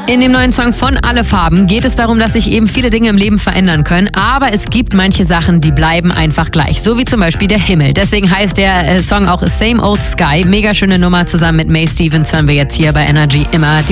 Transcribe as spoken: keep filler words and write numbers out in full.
In dem neuen Song von Alle Farben geht es darum, dass sich eben viele Dinge im Leben verändern können, aber es gibt manche Sachen, die bleiben einfach gleich, so wie zum Beispiel der Himmel. Deswegen heißt der äh, Song auch Same Old Sky. Mega schöne Nummer, zusammen mit May Stevens hören wir jetzt hier bei Energy immer die